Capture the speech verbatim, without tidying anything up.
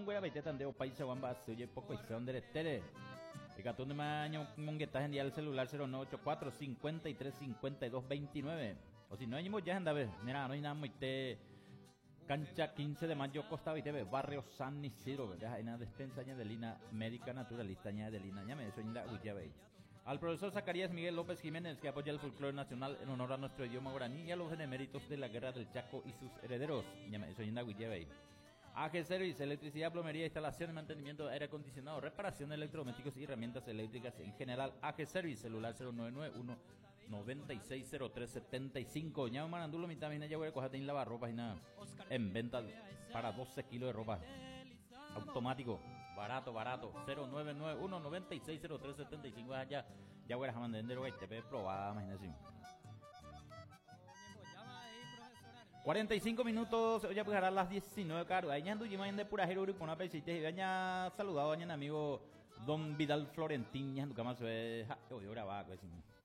fuera veinte tandeo país guamba suye poco y son de tere. El gatón de maño monguetas en día el celular cero nueve ocho cuatro cincuenta y tres cincuenta y dos veintinueve. O si no hay ya anda ver, mira, no hay nada muy te cancha quince de mayo Costa Vitebe, barrio San Isidro, ¿verdad? En la despensa Adelina médica naturalista Adelina, ya me eso inda Uyabey. Al profesor Zacarías Miguel López Jiménez, que apoya el folclore nacional en honor a nuestro idioma guaraní y a los beneméritos de la guerra del Chaco y sus herederos. Llame, soy Inda Guillebey. A G Service, electricidad, plomería, instalación y mantenimiento de aire acondicionado, reparación de electrodomésticos y herramientas eléctricas en general. A G Service, celular cero nueve nueve uno noventa y seis cero tres setenta y cinco. Llama Marandulo, mitad mina, ya voy a coger en lavarropas y nada. En venta para doce kilos de ropa. Automático. Barato, barato. cero nueve nueve uno noventa y seis cero tres setenta y cinco. Ya, ya voy a dejar mandar y te ve probada, imagínate. cuarenta y cinco minutos, ya pues hará las diecinueve, caro. Ahí ando yo de pura jero con una pesita y ya saludado a mi amigo Don Vidal Florentín, ya nunca más ve, ja, yo voy a grabar, pues.